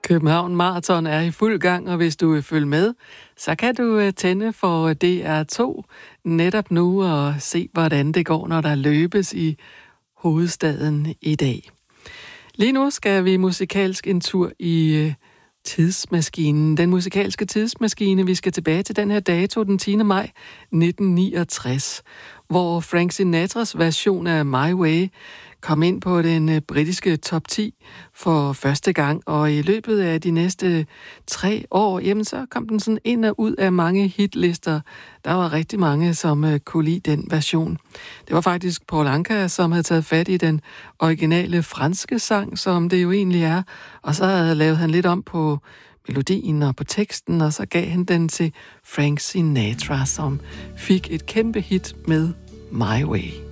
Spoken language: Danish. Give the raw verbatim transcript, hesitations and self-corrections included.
København Marathon er i fuld gang, og hvis du vil følge med, så kan du tænde for D R to netop nu og se, hvordan det går, når der løbes i hovedstaden i dag. Lige nu skal vi musikalsk en tur i tidsmaskinen. Den musikalske tidsmaskine, vi skal tilbage til den her dato, den tiende maj nitten niogtres, hvor Frank Sinatras version af My Way kom ind på den britiske top ti for første gang, og i løbet af de næste tre år, jamen så kom den sådan ind og ud af mange hitlister. Der var rigtig mange, som kunne lide den version. Det var faktisk Paul Anka, som havde taget fat i den originale franske sang, som det jo egentlig er, og så havde lavet han lidt om på melodien og på teksten, og så gav han den til Frank Sinatra, som fik et kæmpe hit med My Way.